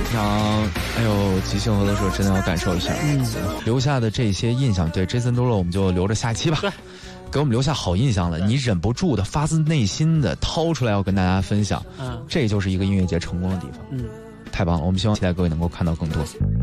非常，哎呦，即兴合作社真的要感受一下，留下的这些印象，对 Jason Derulo 我们就留着下期吧。 对， 给我们留下好印象了，你忍不住的、发自内心的掏出来要跟大家分享，这就是一个音乐节成功的地方。太棒了，我们希望期待各位能够看到更多。